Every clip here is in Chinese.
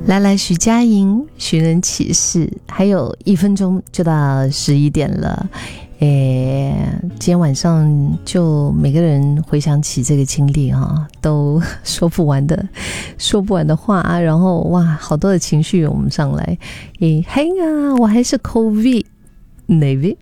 来来徐佳莹寻人启事，还有1分钟就到11点了。今天晚上就每个人回想起这个经历都说不完的话啊，然后哇，好多的情绪涌上来。嘿啊，我还是 COVID knife，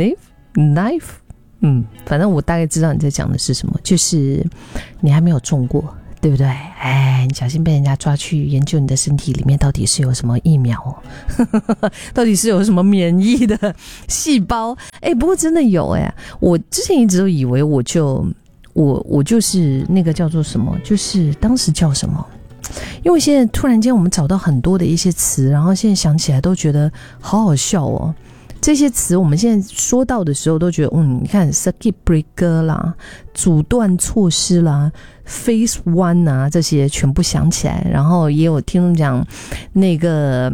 反正我大概知道你在讲的是什么，就是你还没有中过，对不对？你小心被人家抓去研究你的身体里面到底是有什么疫苗到底是有什么免疫的细胞。不过真的有我之前一直都以为我就是那个叫做什么，就是当时叫什么，因为现在突然间我们找到很多的一些词，然后现在想起来都觉得好好笑哦。这些词我们现在说到的时候都觉得你看 circuit breaker 啦，阻断措施啦， phase one 啊，这些全部想起来。然后也有听众讲那个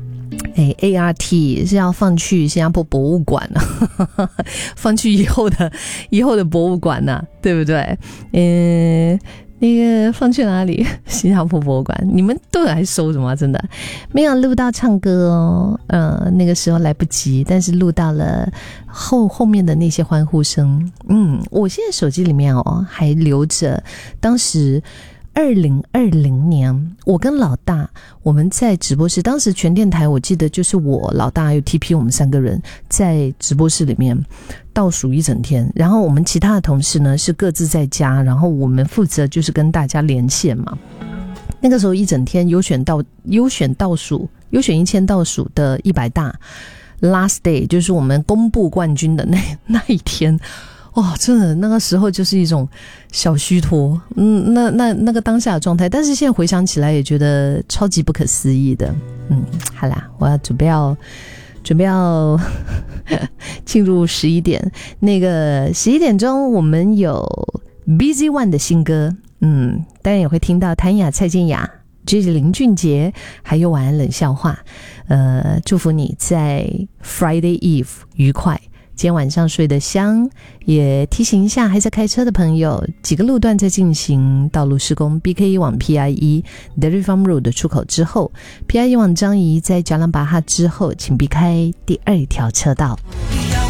ART 是要放去新加坡博物馆放去以后的博物馆对不对？那个放去哪里？新加坡博物馆。你们都还收什么真的没有录到唱歌哦。那个时候来不及，但是录到了后面的那些欢呼声。我现在手机里面还留着当时2020年我跟老大我们在直播室，当时全电台我记得就是我老大还有 TP 我们3个人在直播室里面倒数一整天，然后我们其他的同事呢是各自在家，然后我们负责就是跟大家连线嘛。那个时候一整天优选1000倒数的100大 last day， 就是我们公布冠军的那一天。真的那个时候就是一种小虚脱，那个当下的状态，但是现在回想起来也觉得超级不可思议的。好啦，我要准备要进入11点。那个11点钟我们有 Busy One 的新歌，当然也会听到谭雅、蔡健雅、J 林俊杰，还有晚安冷笑话。祝福你在 Friday Eve 愉快，今天晚上睡得香。也提醒一下还在开车的朋友，几个路段在进行道路施工， BK1 往 PIE Dairy Farm Road 的出口之后， PIE 往张仪在加朗巴哈之后，请避开第2条车道。